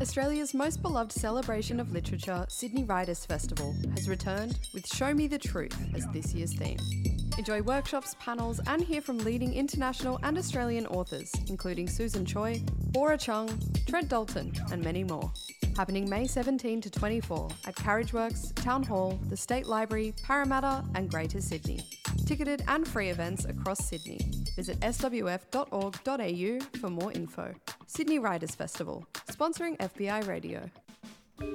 Australia's most beloved celebration of literature, Sydney Writers' Festival, has returned with Show Me the Truth as this year's theme. Enjoy workshops, panels, and hear from leading international and Australian authors, including Susan Choi, Bora Chung, Trent Dalton, and many more. Happening May 17 to 24 at Carriageworks, Town Hall, the State Library, Parramatta, and Greater Sydney. Ticketed and free events across Sydney. Visit swf.org.au for more info. Sydney Writers' Festival, sponsoring FBI Radio.